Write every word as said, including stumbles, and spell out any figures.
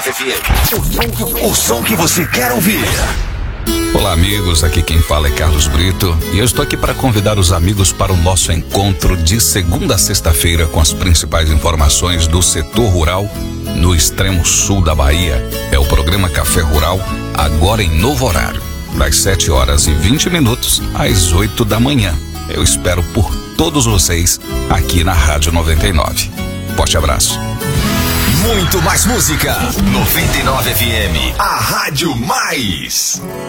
O som que você quer ouvir. Olá amigos, aqui quem fala é Carlos Brito e eu estou aqui para convidar os amigos para o nosso encontro de segunda a sexta-feira com as principais informações do setor rural no extremo sul da Bahia. É o programa Café Rural, agora em novo horário, das sete horas e vinte minutos às oito da manhã. Eu espero por todos vocês aqui na Rádio noventa e nove. Forte abraço. Muito mais música. noventa e nove F M, a Rádio Mais.